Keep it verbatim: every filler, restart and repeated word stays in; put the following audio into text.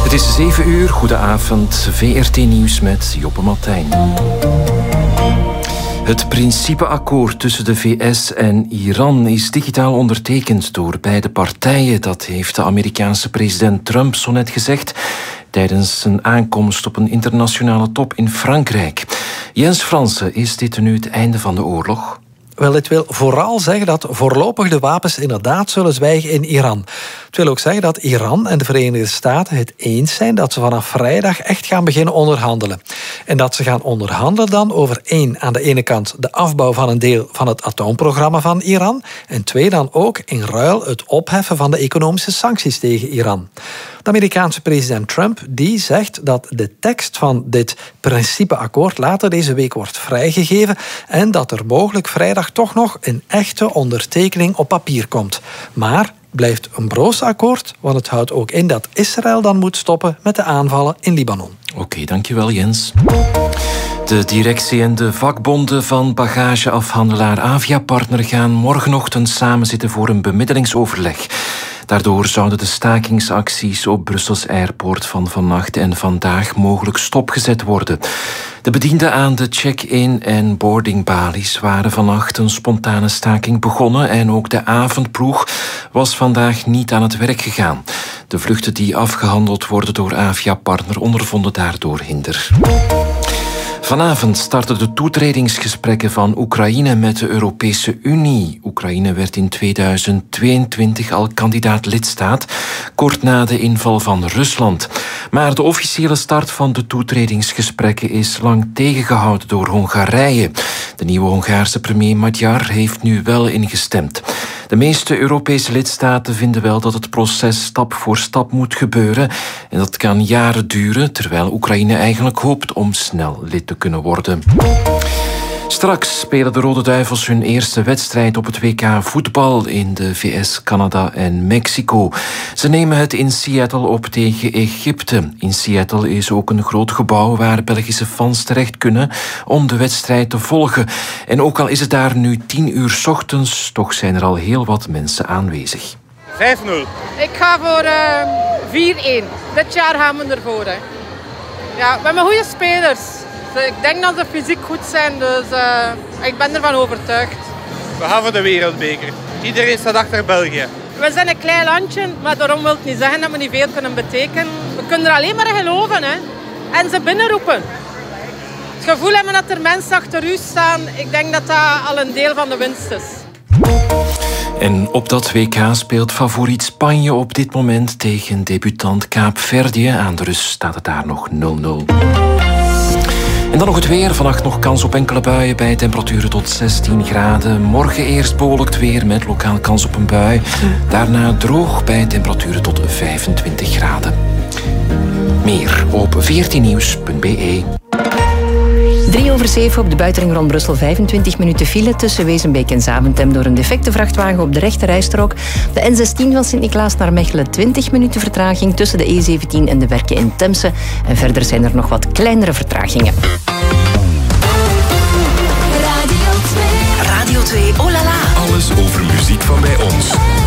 Het is zeven uur, goedenavond, V R T-nieuws met Joppe Martijn. Het principeakkoord tussen de V S en Iran is digitaal ondertekend door beide partijen. Dat heeft de Amerikaanse president Trump zo net gezegd tijdens zijn aankomst op een internationale top in Frankrijk. Jens Fransen, is dit nu het einde van de oorlog? Wel, het wil vooral zeggen dat voorlopig de wapens inderdaad zullen zwijgen in Iran. Het wil ook zeggen dat Iran en de Verenigde Staten het eens zijn dat ze vanaf vrijdag echt gaan beginnen onderhandelen. En dat ze gaan onderhandelen dan over één, aan de ene kant de afbouw van een deel van het atoomprogramma van Iran en twee, dan ook in ruil het opheffen van de economische sancties tegen Iran. De Amerikaanse president Trump die zegt dat de tekst van dit principeakkoord later deze week wordt vrijgegeven en dat er mogelijk vrijdag toch nog een echte ondertekening op papier komt. Maar blijft een broos akkoord, want het houdt ook in dat Israël dan moet stoppen met de aanvallen in Libanon. Oké, okay, dankjewel Jens. De directie en de vakbonden van bagageafhandelaar Avia-Partner gaan morgenochtend samenzitten voor een bemiddelingsoverleg. Daardoor zouden de stakingsacties op Brussels Airport van vannacht en vandaag mogelijk stopgezet worden. De bedienden aan de check-in en boardingbalies waren vannacht een spontane staking begonnen en ook de avondploeg was vandaag niet aan het werk gegaan. De vluchten die afgehandeld worden door Avia-Partner ondervonden daardoor hinder. Vanavond starten de toetredingsgesprekken van Oekraïne met de Europese Unie. Oekraïne werd in tweeduizend tweeëntwintig al kandidaat-lidstaat, kort na de inval van Rusland. Maar de officiële start van de toetredingsgesprekken is lang tegengehouden door Hongarije. De nieuwe Hongaarse premier Magyar heeft nu wel ingestemd. De meeste Europese lidstaten vinden wel dat het proces stap voor stap moet gebeuren. En dat kan jaren duren, terwijl Oekraïne eigenlijk hoopt om snel lid te kunnen worden. Straks spelen de Rode Duivels hun eerste wedstrijd op het W K voetbal in de V S, Canada en Mexico. Ze nemen het in Seattle op tegen Egypte. In Seattle is ook een groot gebouw waar Belgische fans terecht kunnen om de wedstrijd te volgen. En ook al is het daar nu tien uur 's ochtends, toch zijn er al heel wat mensen aanwezig. vijf nul. Ik ga voor uh, vier één. Dit jaar gaan we ervoor. Hè. Ja, we hebben goede spelers. Ik denk dat ze fysiek goed zijn, dus uh, ik ben ervan overtuigd. We gaan voor de wereldbeker. Iedereen staat achter België. We zijn een klein landje, maar daarom wil het niet zeggen dat we niet veel kunnen betekenen. We kunnen er alleen maar in geloven, hè. En ze binnenroepen. Het gevoel hebben dat er mensen achter u staan, ik denk dat dat al een deel van de winst is. En op dat W K speelt favoriet Spanje op dit moment tegen debutant Kaapverdië. Aan de rust staat het daar nog nul nul. En dan nog het weer. Vannacht nog kans op enkele buien bij temperaturen tot zestien graden. Morgen eerst bewolkt weer met lokaal kans op een bui. Daarna droog bij temperaturen tot vijfentwintig graden. Meer op v r t nieuws punt b e. drie over zeven op de buitenring rond Brussel, vijfentwintig minuten file tussen Wezenbeek en Zaventem door een defecte vrachtwagen op de rechte rijstrook. De N zestien van Sint-Niklaas naar Mechelen, twintig minuten vertraging tussen de E zeventien en de Werken in Temse. En verder zijn er nog wat kleinere vertragingen. Radio twee. Radio twee, oh la la. Alles over muziek van bij ons.